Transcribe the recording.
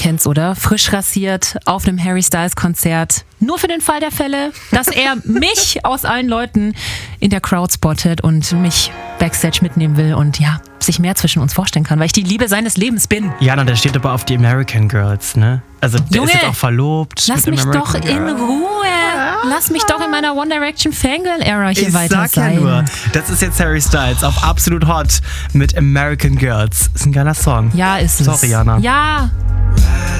kennt's, oder? Frisch rasiert auf einem Harry Styles Konzert. Nur für den Fall der Fälle, dass er mich aus allen Leuten in der Crowd spottet und mich Backstage mitnehmen will und ja, sich mehr zwischen uns vorstellen kann, weil ich die Liebe seines Lebens bin. Jana, der steht aber auf die American Girls, ne? Also der Junge, ist jetzt auch verlobt. Lass mich doch in Ruhe. Lass mich doch in meiner One Direction Fangirl-Era hier weiter sein. Ich sag ja nur, das ist jetzt Harry Styles auf Absolut Hot mit American Girls. Ist ein geiler Song. Ja, ist es. Sorry, Jana. Ja.